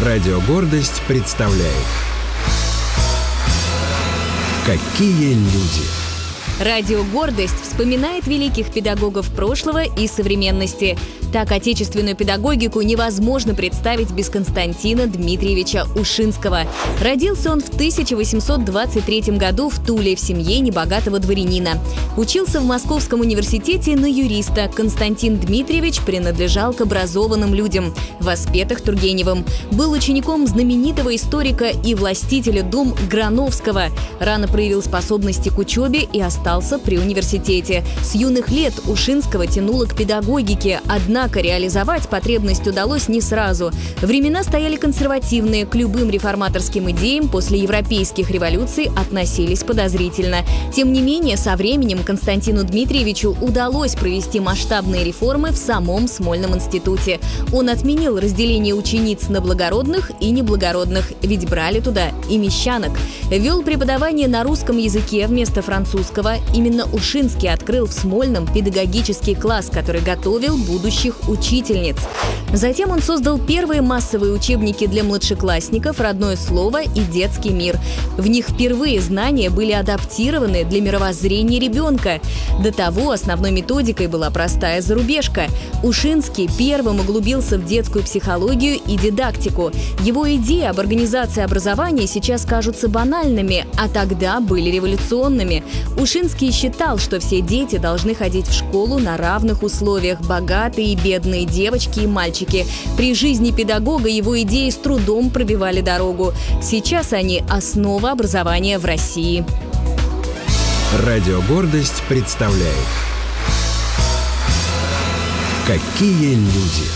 Радио «Гордость» представляет «Какие люди». Радио «Гордость» вспоминает великих педагогов прошлого и современности. Так, отечественную педагогику невозможно представить без Константина Дмитриевича Ушинского. Родился он в 1823 году в Туле в семье небогатого дворянина. Учился в Московском университете на юриста. Константин Дмитриевич принадлежал к образованным людям, воспетых Тургеневым. Был учеником знаменитого историка и властителя дум Грановского. Рано проявил способности к учебе и остался при университете. С юных лет Ушинского тянуло к педагогике, однако реализовать потребность удалось не сразу. Времена стояли консервативные, к любым реформаторским идеям после европейских революций относились подозрительно. Тем не менее, со временем Константину Дмитриевичу удалось провести масштабные реформы в самом Смольном институте. Он отменил разделение учениц на благородных и неблагородных, ведь брали туда и мещанок. Вел преподавание на русском языке вместо французского. Именно Ушинский открыл в Смольном педагогический класс, который готовил будущих учительниц. Затем он создал первые массовые учебники для младшеклассников «Родное слово» и «Детский мир». В них впервые знания были адаптированы для мировоззрения ребенка. До того основной методикой была простая зарубежка. Ушинский первым углубился в детскую психологию и дидактику. Его идеи об организации образования сейчас кажутся банальными, а тогда были революционными. Ушинский считал, что все дети должны ходить в школу на равных условиях, богатые и бедные, девочки и мальчики. При жизни педагога его идеи с трудом пробивали дорогу. Сейчас они – основа образования в России. Радио «Гордость» представляет «Какие люди».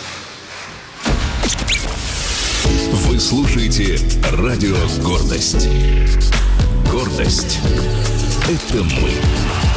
Вы слушаете Радио «Гордость». Гордость – это мы.